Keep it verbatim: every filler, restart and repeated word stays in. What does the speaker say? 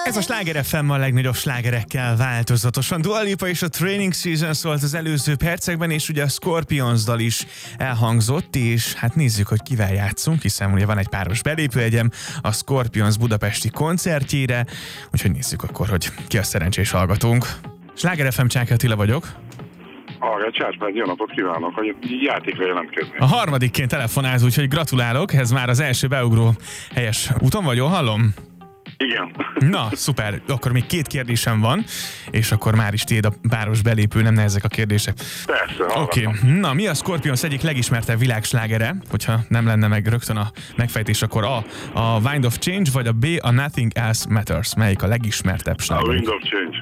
Ez a Sláger ef em a legnagyobb slágerekkel változatosan. Dua Lipa és a Training Season szólt az előző percekben, és ugye a Scorpions dal is elhangzott, és hát nézzük, hogy kivel játszunk, hiszen ugye van egy páros belépőjegyem a Scorpions budapesti koncertjére, úgyhogy nézzük akkor, hogy ki a szerencsés hallgatónk. Sláger ef em, Csáky Attila vagyok. Arra, Császpád, jó napot kívánok, hogy játékra jelentkezni. A harmadikként telefonálsz, úgyhogy gratulálok, ez már az első beugró helyes úton vagy, jól hallom? Igen. Na, szuper, akkor még két kérdésem van, és akkor már is tiéd a páros belépő, nem nehezek a kérdések. Persze, Oké, okay. Na, mi a Scorpions egyik legismertebb világslágere? Hogyha nem lenne meg rögtön a megfejtés, akkor A. A Wind of Change, vagy a B. A Nothing Else Matters. Melyik a legismertebb A sláger? Wind of Change.